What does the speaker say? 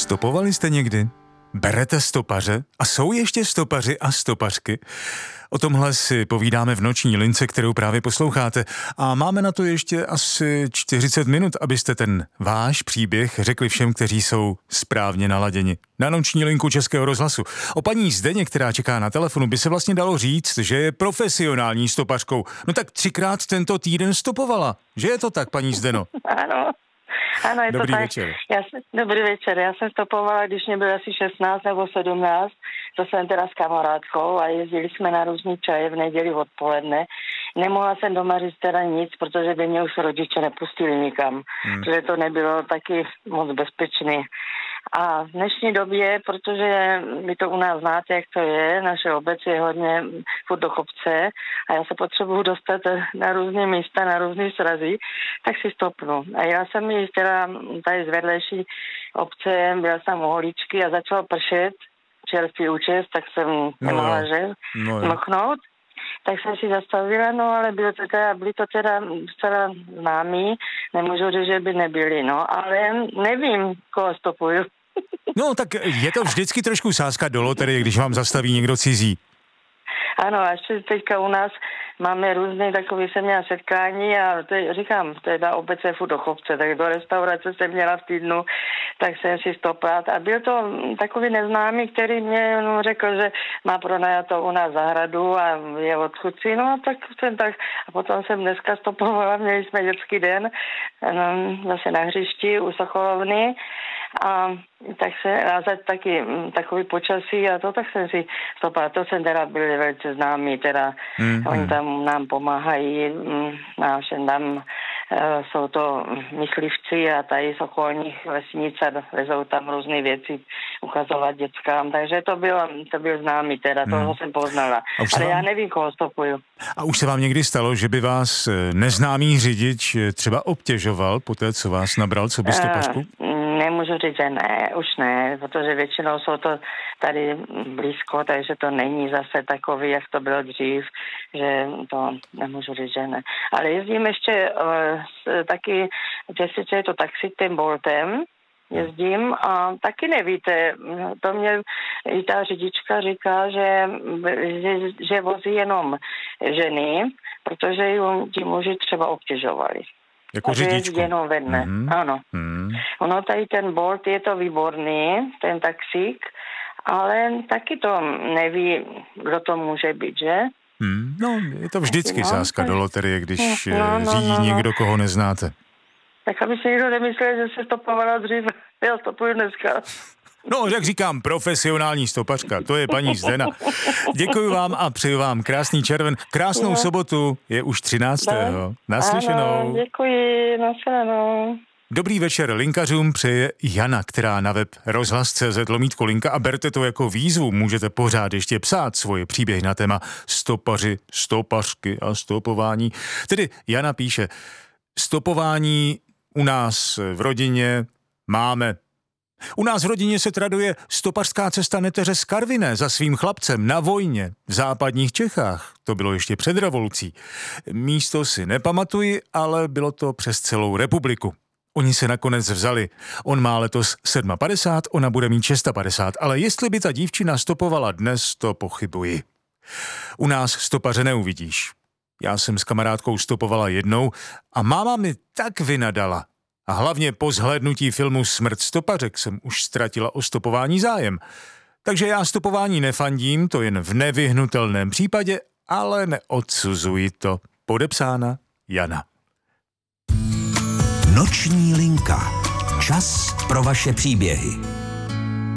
Stopovali jste někdy? Berete stopaře? A jsou ještě stopaři a stopařky? O tomhle si povídáme v noční lince, kterou právě posloucháte. A máme na to ještě asi 40 minut, abyste ten váš příběh řekli všem, kteří jsou správně naladěni. Na noční linku Českého rozhlasu. O paní Zdeně, která čeká na telefonu, by se vlastně dalo říct, že je profesionální stopařkou. No tak 3krát tento týden stopovala. Že je to tak, paní Zdeno? Ano, je Dobrý to tak. večer. Dobrý večer. Já jsem stopovala, když mě bylo asi 16 nebo 17. To jsem teda s kamarádkou a jezdili jsme na různý čaje v neděli odpoledne. Nemohla jsem doma říct teda nic, protože by mě už rodiče nepustili nikam. Protože to nebylo taky moc bezpečné. A v dnešní době, protože vy to u nás znáte, jak to je, naše obec je hodně furt do kopce a já se potřebuju dostat na různé místa, na různé srazy, tak si stopnu. A já jsem ji teda tady z vedlejší obce, byla jsem u holičky a začalo pršet, čerstvý účes, tak jsem nemohla moknout. Tak jsem si zastavila, no ale byli to teda zcela známí, nemůžu říct, že by nebyli, no, ale nevím, koho stopuju. No tak je to vždycky trošku sázka do loterie, když vám zastaví někdo cizí. Ano, až teďka u nás máme různé takové jsem měla setkání a říkám, teda obec je furt do kopce, tak do restaurace jsem měla v týdnu, tak jsem si stoplat a byl to takový neznámý, který mě řekl, že má pronajatou u nás zahradu a je od chudci, no tak jsem tak a potom jsem dneska stopovala, měli jsme dětský den zase na hřišti u Sokolovny a tak se taky takový počasí a to tak jsem si stopala, to jsem teda byli velice známí, teda oni tam nám pomáhají a všem tam jsou to myslivci a tady z okolních vesnic a vezou tam různé věci ukazovat dětskám, takže to byl známý teda, toho jsem poznala. Ale já nevím, koho stopuju. A už se vám někdy stalo, že by vás neznámý řidič třeba obtěžoval po té, co vás nabral, co by stopařku? Nemůžu říct, že ne, už ne, protože většinou jsou to tady blízko, takže to není zase takový, jak to bylo dřív, že to nemůžu říct, že ne. Ale jezdím ještě taky, že je to taxíkem Boltem, jezdím a taky nevíte, to mě i ta řidička říká, že vozí jenom ženy, protože ti muži třeba obtěžovali. Jako řidičku. Jenom ve dne, ano. Ono tady ten Bolt je to výborný, ten taxík, ale taky to neví, kdo to může být, že? No, je to vždycky sázka do loterie, když řídí někdo, koho neznáte. Tak aby si někdo nemyslel, že se stopovala dřív, já stopuju dneska. No, jak říkám, profesionální stopařka, to je paní Zdena. Děkuji vám a přeju vám krásný červen. Krásnou sobotu, je už 13. Naslyšenou. Ano, děkuji, naslyšenou. Dobrý večer linkařům přeje Jana, která na web rozhlas.cz/linka a berte to jako výzvu. Můžete pořád ještě psát svoje příběhy na téma stopaři, stopařky a stopování. Tedy Jana píše, stopování u nás v rodině máme. U nás v rodině se traduje stopařská cesta neteře z Karviné za svým chlapcem na vojně v západních Čechách. To bylo ještě před revolucí. Místo si nepamatuji, ale bylo to přes celou republiku. Oni se nakonec vzali. On má letos 57, ona bude mít 650, ale jestli by ta dívčina stopovala dnes, to pochybuji. U nás stopaře neuvidíš. Já jsem s kamarádkou stopovala jednou a máma mi tak vynadala. A hlavně po zhlédnutí filmu Smrt stopařek jsem už ztratila o stopování zájem. Takže já stopování nefandím, to jen v nevyhnutelném případě, ale neodsuzuji to. Podepsána Jana. Noční linka. Čas pro vaše příběhy.